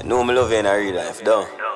No, me love you in a real life, though.